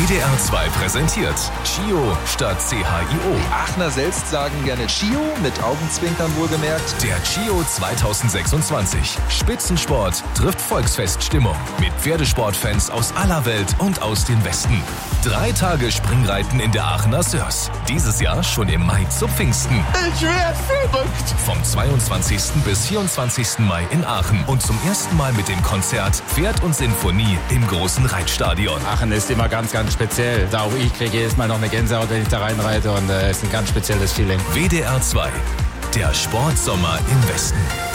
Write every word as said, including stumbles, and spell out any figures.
D R zwei präsentiert Chio statt C H I O. Die Aachener selbst sagen gerne Chio, mit Augenzwinkern wohlgemerkt. Der Chio zweitausendsechsundzwanzig. Spitzensport trifft Volksfeststimmung. Mit Pferdesportfans aus aller Welt und aus dem Westen. Drei Tage Springreiten in der Aachener Sörs. Dieses Jahr schon im Mai zu Pfingsten. Ich werd verrückt! Vom zweiundzwanzigsten bis vierundzwanzigsten Mai in Aachen. Und zum ersten Mal mit dem Konzert Pferd und Sinfonie im großen Reitstadion. Aachen ist immer ganz, ganz speziell. Da auch ich kriege jedes Mal noch eine Gänsehaut, wenn ich da reinreite. Und es äh, ist ein ganz spezielles Feeling. W D R zwei. Der Sportsommer im Westen.